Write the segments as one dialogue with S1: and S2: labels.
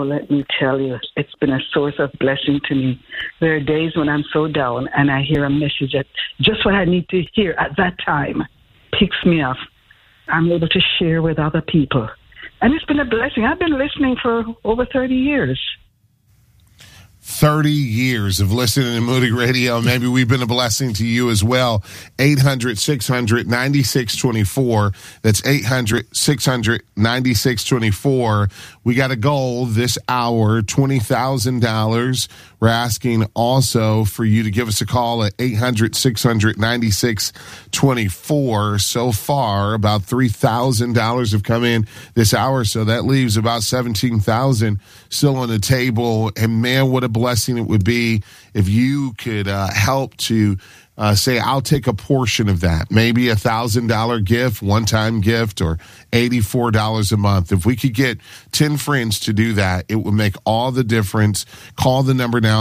S1: let me tell you, it's been a source of blessing to me. There are days when I'm so down and I hear a message that just what I need to hear at that time picks me up. I'm able to share with other people. And it's been a blessing. I've been listening for over 30 years.
S2: 30 years of listening to Moody Radio. Maybe we've been a blessing to you as well. 800-600-9624. That's 800-600-9624. We got a goal this hour, $20,000. We're asking also for you to give us a call at 800-600-9624. So far, about $3,000 have come in this hour, so that leaves about $17,000 still on the table. And man, what a blessing it would be if you could help to say, I'll take a portion of that, maybe $1,000 gift, one-time gift, or $84 a month. If we could get 10 friends to do that, it would make all the difference. Call the number now,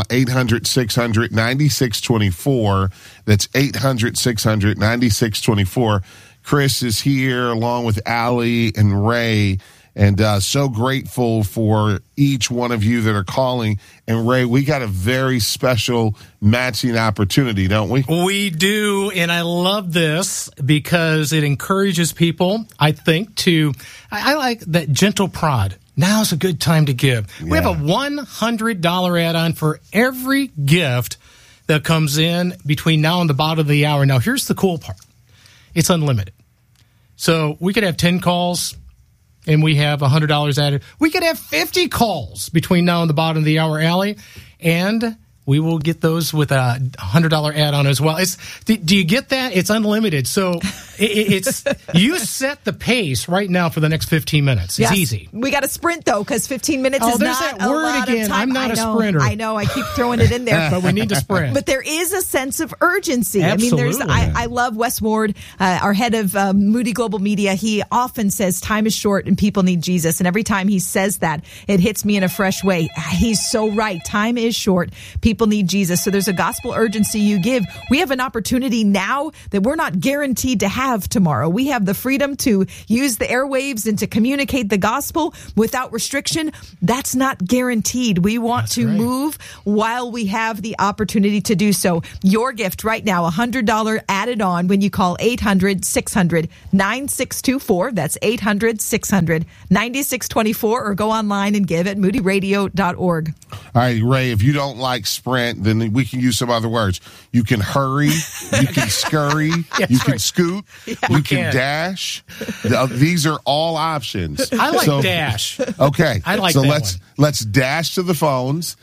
S2: 800-600-9624. That's 800-600-9624. Chris is here along with Allie and Ray. And so grateful for each one of you that are calling. And, Ray, we got a very special matching opportunity, don't we?
S3: We do, and I love this because it encourages people, I think, I like that gentle prod. Now's a good time to give. Yeah. We have a $100 add-on for every gift that comes in between now and the bottom of the hour. Now, here's the cool part. It's unlimited. So we could have 10 calls, and we have $100 added. We could have 50 calls between now and the bottom of the hour, Allie, and we will get those with a $100 add-on as well. Do you get that? It's unlimited. So it's you set the pace right now for the next 15 minutes. It's easy.
S4: We got to sprint, though, because 15 minutes is not
S3: that
S4: a
S3: word
S4: lot
S3: again.
S4: of time.
S3: I'm not a sprinter.
S4: I know. I keep throwing it in there.
S3: But we need to sprint.
S4: But there is a sense of urgency.
S3: Absolutely.
S4: I love Wes Ward, our head of Moody Global Media. He often says time is short and people need Jesus. And every time he says that, it hits me in a fresh way. He's so right. Time is short. People need Jesus. So there's a gospel urgency you give. We have an opportunity now that we're not guaranteed to have tomorrow. We have the freedom to use the airwaves and to communicate the gospel without restriction. That's not guaranteed. We want to move while we have the opportunity to do so. Your gift right now, $100 added on when you call 800-600-9624. That's 800-600-9624, or go online and give at moodyradio.org.
S2: All right, Ray, if you don't like sprint, then we can use some other words. You can hurry, you can scurry, you can scoot, you can dash. These are all options.
S3: I like dash.
S2: Okay.
S3: I like
S2: so
S3: that
S2: let's dash to the phones.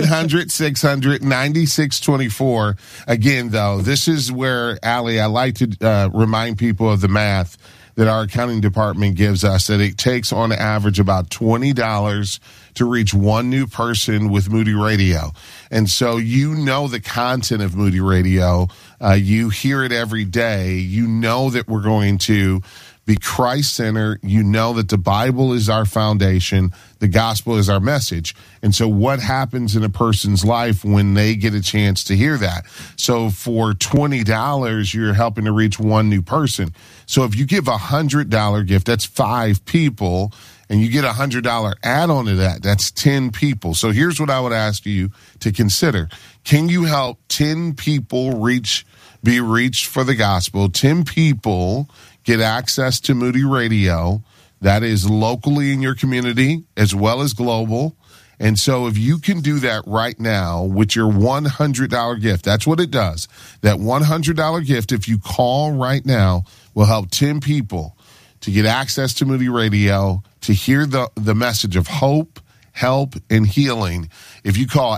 S2: 800-600-9624. Again, though, this is where, Allie, I like to remind people of the math that our accounting department gives us, that it takes on average about $20 to reach one new person with Moody Radio. And so you know the content of Moody Radio. You hear it every day. You know that we're going to be Christ-centered. You know that the Bible is our foundation. The gospel is our message. And so what happens in a person's life when they get a chance to hear that? So for $20, you're helping to reach one new person. So if you give a $100 gift, that's 5 people, and you get a $100 add-on to that, that's 10 people. So here's what I would ask you to consider. Can you help 10 people be reached for the gospel? 10 people get access to Moody Radio. That is locally in your community as well as global. And so if you can do that right now with your $100 gift, that's what it does. That $100 gift, if you call right now, will help 10 people to get access to Moody Radio, to hear the message of hope, help, and healing. If you call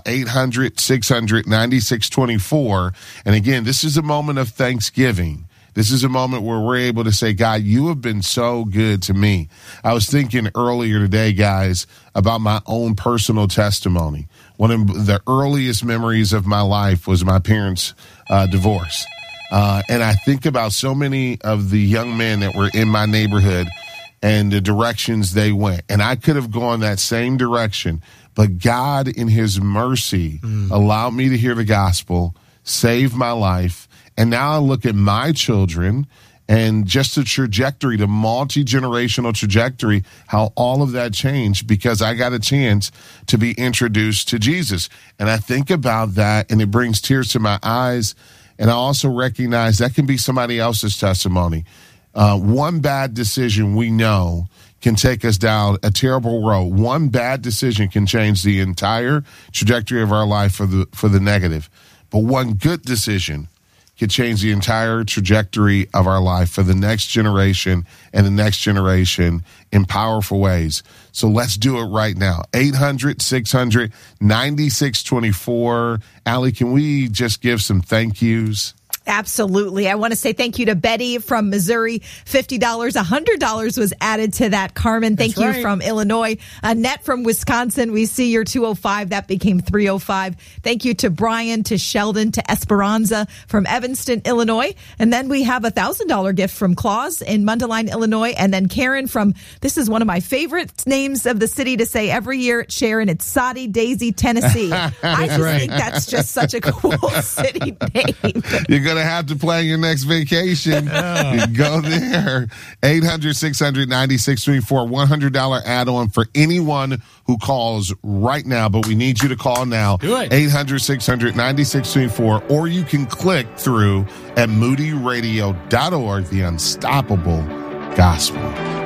S2: 800-600-9624, and again, this is a moment of thanksgiving. This is a moment where we're able to say, God, you have been so good to me. I was thinking earlier today, guys, about my own personal testimony. One of the earliest memories of my life was my parents' divorce. And I think about so many of the young men that were in my neighborhood and the directions they went. And I could have gone that same direction, but God in his mercy allowed me to hear the gospel, save my life. And now I look at my children and just the trajectory, the multi-generational trajectory, how all of that changed because I got a chance to be introduced to Jesus. And I think about that, and it brings tears to my eyes. And I also recognize that can be somebody else's testimony. One bad decision we know can take us down a terrible road. One bad decision can change the entire trajectory of our life for the negative. But one good decision can change the entire trajectory of our life for the next generation and the next generation in powerful ways. So let's do it right now. 800-600-9624. Allie, can we just give some thank yous?
S4: Absolutely. I want to say thank you to Betty from Missouri. $50, $100 was added to that. Carmen, thank you from Illinois. Annette from Wisconsin, we see your 205. That became 305. Thank you to Brian, to Sheldon, to Esperanza from Evanston, Illinois. And then we have $1,000 gift from Claus in Mundelein, Illinois. And then Karen from, this is one of my favorite names of the city to say every year, Sharon. It's Soddy Daisy, Tennessee. I just think that's just such a cool city name.
S2: You're going to have to plan your next vacation. You go there. 800-600-9634. $100 add-on for anyone who calls right now, but we need you to call now.
S3: Do it.
S2: 800-600-9634, or you can click through at moodyradio.org, the unstoppable gospel.